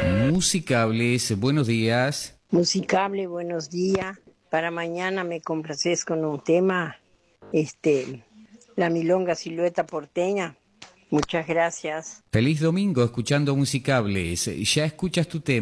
Musicables, buenos días. Musicable, buenos días. Para mañana me complaces con un tema, la milonga silueta porteña. Muchas gracias. Feliz domingo escuchando Musicables. Ya escuchas tu tema.